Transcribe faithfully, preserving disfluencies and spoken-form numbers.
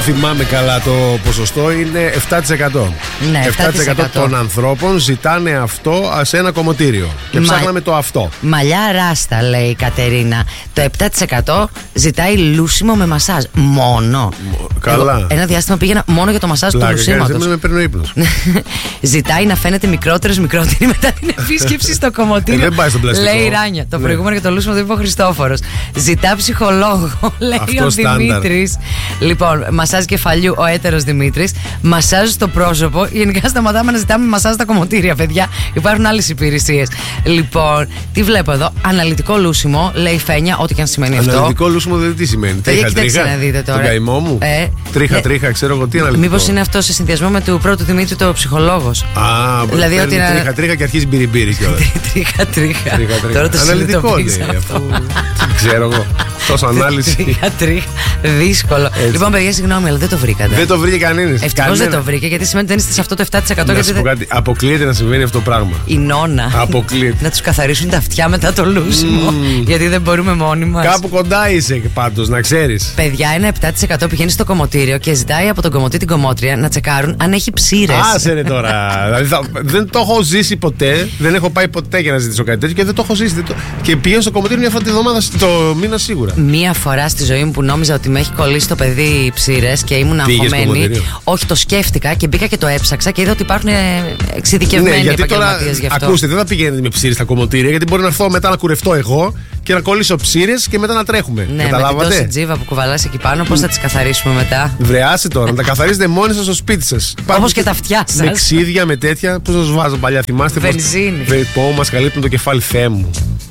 θυμάμαι καλά το ποσοστό, είναι επτά τοις εκατό. Ναι, επτά τοις εκατό των ανθρώπων ζητάνε αυτό σε ένα κομμωτήριο. Και Μα... ψάχναμε το αυτό. Μαλλιά ράστα, λέει η Κατερίνα. Το επτά τοις εκατό ζητάει λούσιμο με μασάζ. Μόνο. Καλά. Εγώ ένα διάστημα πήγαινα μόνο για το μασάζ του λουσίματος. Δεν με παίρνει ο ύπνος. Ζητάει να φαίνεται μικρότερος μικρότερη μετά την επίσκεψη στο κομμωτήριο. Ε, δεν πάει στον πλαστικό. Λέει η Ράνια. Το ναι. προηγούμενο για το λούσιμο το είπε ο Χριστόφορος. Ζητά ψυχολόγο, λέει αυτό ο Δημήτρης. Λοιπόν, μασάζ κεφαλιού ο έτερος Δημήτρης. Μασάζ στο πρόσωπο. Γενικά σταματάμε να ζητάμε μασάζ στα κομμωτήρια, παιδιά. Υπάρχουν άλλες υπηρεσίες. Λοιπόν, τι βλέπω εδώ. Αναλυτικό λούσιμο, λέει η Φένια, ό,τι και αν σημαίνει αναλυτικό αυτό. Αναλυτικό λούσιμο δεν τι σημαίνει. Τρίχα, τρίχα. Να δείτε τώρα. Τον καημό μου. Ε, τρίχα, ναι. τρίχα, ξέρω εγώ τι αναλυτικό. Μήπως είναι αυτό σε συνδυασμό με του πρώτου Δημήτρη το ψυχολόγος. Α, δηλαδή ότι είναι. Τρίχα, τρίχα και αρχίζει μπυριμπύρι κιόλας. Τρίχα, τρίχα. Τώρα το αναλυτικό λέει. Τι ξέρω εγώ. Τόσο ανάλυση. Τρίχα, τρίχα. Δύσκολο. Λοιπόν, παιδιά, συγγνώμη, αλλά δεν το βρήκατε. Δεν το βρήκε κανένας. Ευτυχώς δεν το βρήκε, γιατί σημαίνει ότι δεν είστε σε αυτό το επτά τοις εκατό. Να σου πω κάτι. Αποκλείεται να συμβαίνει αυτό το πράγμα. Η νόνα. Αποκλείεται. Να τους καθαρίσουν τα αυτιά μετά το λούσιμο. Γιατί δεν μπορούμε μόνοι μας. Κάπου κοντά είσαι πάντως, να ξέρεις. Παιδιά, ένα επτά τοις εκατό πηγαίνει στο κομμωτήριο και ζητάει από τον κομμωτή την κομμότρια να τσεκάρουν αν έχει ψήρες. Άσε ρε τώρα. Δηλαδή, θα, δεν το έχω ζήσει ποτέ. Δεν έχω πάει ποτέ για να ζητήσω κάτι τέτοιο και δεν το έχω ζήσει. Το... Και πήγα στο κομμωτήριο μια φορά τη εβδομάδα, το μήνα σίγουρα. Μία φορά στη ζωή μου που νόμιζα ότι με έχει κολλήσει το παιδί ψήρες και ήμουν αγχωμένη. Όχι, το σκέφτηκα και μπήκα και το έψαξα και είδα ότι υπάρχουν εξειδικευμένοι ναι, επαγγελματίες γι' αυτό. Ακούστε, δεν θα πηγαίνετε με ψήρες στα κομμωτήρια, γιατί μπορεί να έρθω μετά να κουρευτώ εγώ και να κολλήσω ψήρες και μετά να τρέχουμε. Ναι, καταλάβατε. Με την τόση τζίβα που κουβαλάς εκεί πάνω, πώς θα τις καθαρίσουμε μετά. Βρεάσε τώρα, να τα καθαρίζετε μόνοι σας στο σπίτι σας. Όπως και τα αυτιά σας. Με ξύδια, με τέτοια. Πώς να σας βάζω παλιά, θυμάστε. Βενζίνη. Πω, μας καλύπτουν το κεφάλι, Θεέ μου.